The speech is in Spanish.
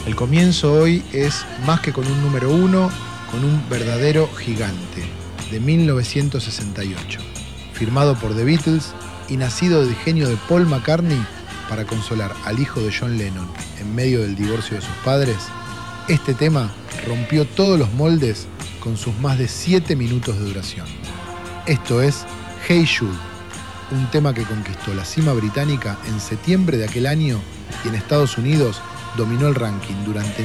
El comienzo hoy es más que con un número uno, con un verdadero gigante, de 1968, firmado por The Beatles y nacido del genio de Paul McCartney para consolar al hijo de John Lennon en medio del divorcio de sus padres. Este tema rompió todos los moldes con sus más de 7 minutos de duración. Esto es Hey Jude, un tema que conquistó la cima británica en septiembre de aquel año y en Estados Unidos dominó el ranking durante